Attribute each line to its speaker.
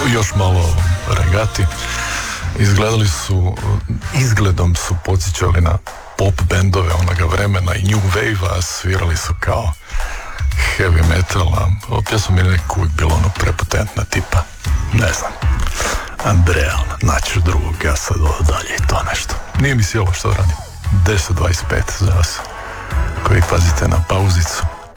Speaker 1: još malo regati. Izgledom su podsjećali na pop bendove onoga vremena i new wave-a, svirali su kao heavy metala. Pjesma mi je nekako uvijek bilo ono prepotentna tipa, ne znam, Andreja, naćiš drugog, ja sad odo dalje i to nešto. Nije mi sjelo što radim. 10:25 za vas koji pazite na pauzicu.